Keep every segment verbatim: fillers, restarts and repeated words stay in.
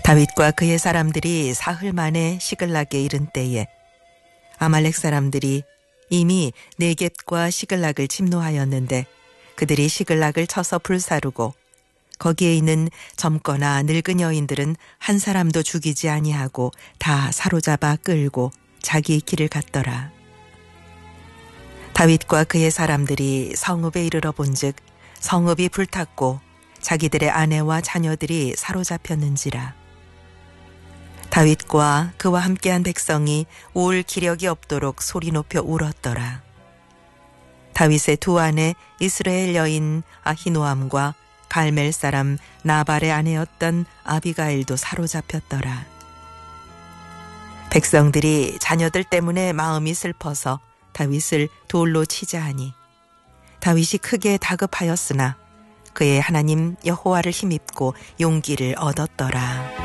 다윗과 그의 사람들이 사흘 만에 시글락에 이른 때에 아말렉 사람들이 이미 네겝과 시글락을 침노하였는데 그들이 시글락을 쳐서 불사르고 거기에 있는 젊거나 늙은 여인들은 한 사람도 죽이지 아니하고 다 사로잡아 끌고 자기 길을 갔더라. 다윗과 그의 사람들이 성읍에 이르러 본즉 성읍이 불탔고 자기들의 아내와 자녀들이 사로잡혔는지라. 다윗과 그와 함께한 백성이 울 기력이 없도록 소리 높여 울었더라. 다윗의 두 아내 이스라엘 여인 아히노암과 갈멜 사람 나발의 아내였던 아비가일도 사로잡혔더라. 백성들이 자녀들 때문에 마음이 슬퍼서 다윗을 돌로 치자 하니 다윗이 크게 다급하였으나 그의 하나님 여호와를 힘입고 용기를 얻었더라.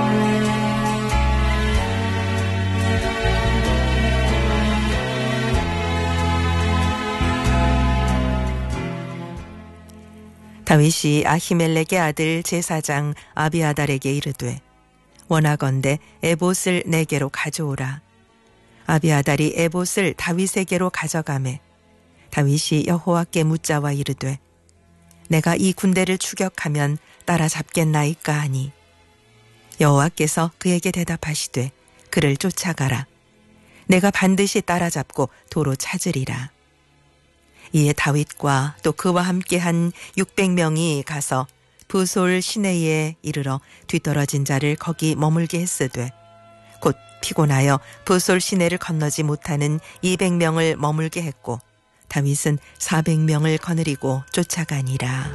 다윗이 아히멜렉의 아들 제사장 아비아달에게 이르되 원하건대 에봇을 내게로 가져오라. 아비아달이 에봇을 다윗에게로 가져가매 다윗이 여호와께 묻자와 이르되 내가 이 군대를 추격하면 따라잡겠나이까 하니 여호와께서 그에게 대답하시되 그를 쫓아가라. 내가 반드시 따라잡고 도로 찾으리라. 이에 다윗과 또 그와 함께한 육백 명이 가서 부솔 시내에 이르러 뒤떨어진 자를 거기 머물게 했으되 곧 피곤하여 부솔 시내를 건너지 못하는 이백 명을 머물게 했고 다윗은 사백 명을 거느리고 쫓아가니라.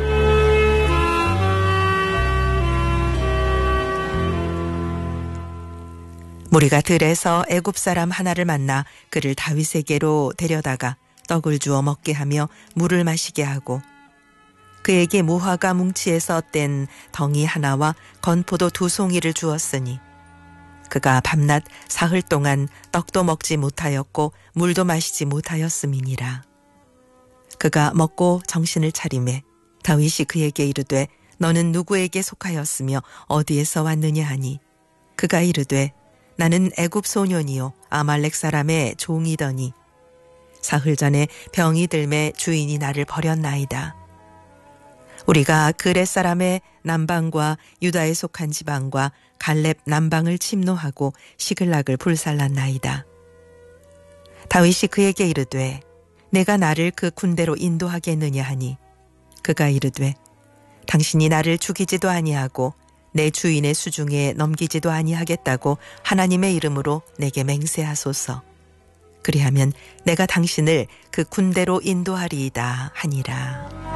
무리가 들에서 애굽 사람 하나를 만나 그를 다윗에게로 데려다가 떡을 주어 먹게 하며 물을 마시게 하고 그에게 무화과 뭉치에서 뗀 덩이 하나와 건포도 두 송이를 주었으니 그가 밤낮 사흘 동안 떡도 먹지 못하였고 물도 마시지 못하였음이니라. 그가 먹고 정신을 차리매 다윗이 그에게 이르되 너는 누구에게 속하였으며 어디에서 왔느냐 하니 그가 이르되 나는 애굽 소년이요 아말렉 사람의 종이더니 사흘 전에 병이 들매 주인이 나를 버렸나이다. 우리가 그렛 사람의 남방과 유다에 속한 지방과 갈렙 남방을 침노하고 시글락을 불살랐나이다. 다윗이 그에게 이르되 내가 나를 그 군대로 인도하겠느냐 하니 그가 이르되 당신이 나를 죽이지도 아니하고 내 주인의 수중에 넘기지도 아니하겠다고 하나님의 이름으로 내게 맹세하소서. 그리하면 내가 당신을 그 군대로 인도하리이다 하니라.